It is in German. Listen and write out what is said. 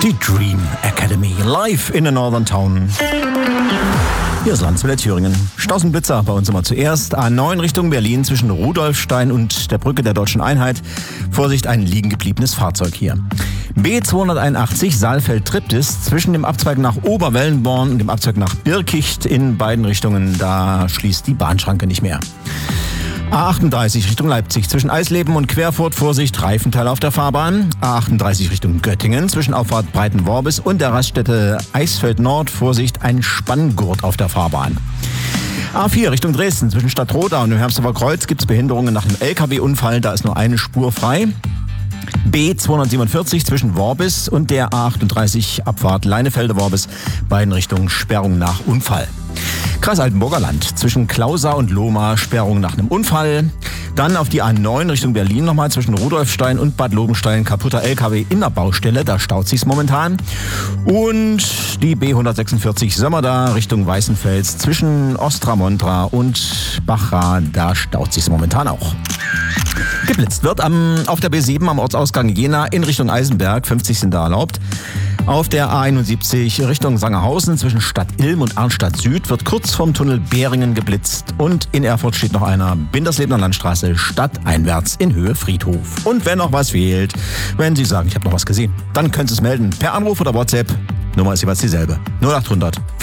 Die Dream Academy, live in a Northern Town. Hier ist Landswiller, Thüringen. Stausenblitzer bei uns immer zuerst. A9 Richtung Berlin zwischen Rudolfstein und der Brücke der Deutschen Einheit. Vorsicht, ein liegen gebliebenes Fahrzeug hier. B281 Saalfeld-Triptis zwischen dem Abzweig nach Oberwellenborn und dem Abzweig nach Birkicht in beiden Richtungen. Da schließt die Bahnschranke nicht mehr. A38 Richtung Leipzig zwischen Eisleben und Querfurt, Vorsicht, Reifenteil auf der Fahrbahn. A38 Richtung Göttingen zwischen Auffahrt Breitenworbis und der Raststätte Eisfeld Nord, Vorsicht, ein Spanngurt auf der Fahrbahn. A4 Richtung Dresden zwischen Stadtroda und dem Hermsdorfer Kreuz gibt es Behinderungen nach einem LKW-Unfall, da ist nur eine Spur frei. B247 zwischen Worbis und der A38 Abfahrt Leinefelde-Worbis, beiden Richtungen Sperrung nach Unfall. Kreis Altenburger Land zwischen Klausau und Lohmar, Sperrung nach einem Unfall. Dann auf die A9 Richtung Berlin nochmal zwischen Rudolfstein und Bad Lobenstein, kaputter LKW in der Baustelle, da staut sich's momentan. Und die B146 Sömmerda Richtung Weißenfels zwischen Ostra-Montra und Bachra, da staut sich's momentan auch. Geblitzt wird auf der B7 am Ortsausgang Jena in Richtung Eisenberg, 50 sind da erlaubt. Auf der A71 Richtung Sangerhausen zwischen Stadt Ilm und Arnstadt Süd wird kurz vorm Tunnel Beringen geblitzt. Und in Erfurt steht noch einer, Binderslebener Landstraße stadteinwärts in Höhe Friedhof. Und wenn noch was fehlt, wenn Sie sagen, ich habe noch was gesehen, dann können Sie es melden per Anruf oder WhatsApp. Nummer ist jeweils dieselbe. 0800